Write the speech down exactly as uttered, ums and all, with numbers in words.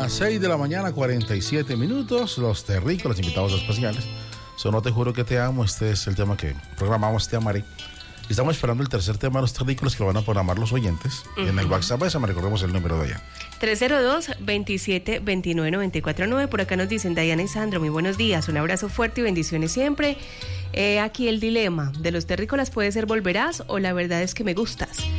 las seis de la mañana, cuarenta y siete minutos. Los terrícolas, invitados especiales. So, no te juro que te amo. Este es el tema que programamos, te amaré. Y estamos esperando el tercer tema de los terrícolas que lo van a programar los oyentes. Uh-huh. En el WhatsApp, esa me recordemos el número de allá. tres cero dos, veintisiete, veintinueve, noventa y cuatro nueve. Por acá nos dicen Dayana y Sandro, muy buenos días. Un abrazo fuerte y bendiciones siempre. Eh, aquí el dilema de los terrícolas puede ser volverás o la verdad es que me gustas.